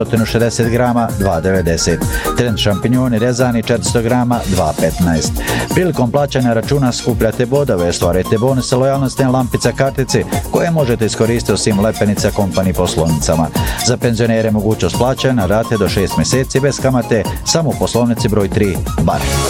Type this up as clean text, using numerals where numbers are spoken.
160 grama 2,90. Trend šampinjoni rezani 400 grama 2,15. Prilikom plaćanja računa skupljate bodove, ostvarite bonuse lojalnosti na lampica kartici koje možete iskoristiti u svim Lepenica Company poslovnicama. Za penzionere mogućnost plaćanja na rate do 6 mjeseci bez kamate samo u poslovnici broj 3 Bar.